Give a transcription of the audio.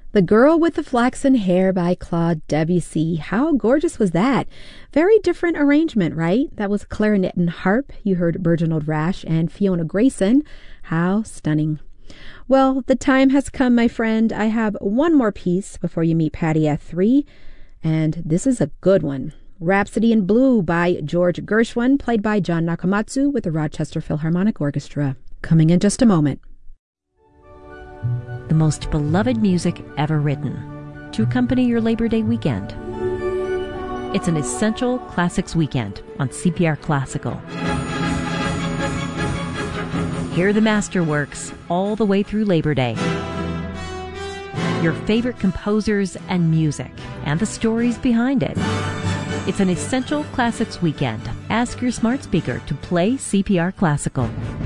The Girl with the Flaxen Hair by Claude Debussy. How gorgeous was that? Very different arrangement, right? That was clarinet and harp. You heard Reginald Rash and Fiona Grayson. How stunning. Well, the time has come, my friend. I have one more piece before you meet Patty at 3, and this is a good one. Rhapsody in Blue by George Gershwin, played by John Nakamatsu with the Rochester Philharmonic Orchestra. Coming in just a moment. The most beloved music ever written to accompany your Labor Day weekend. It's an essential classics weekend on CPR Classical. Hear the masterworks all the way through Labor Day. Your favorite composers and music, and the stories behind it. It's an essential classics weekend. Ask your smart speaker to play CPR Classical.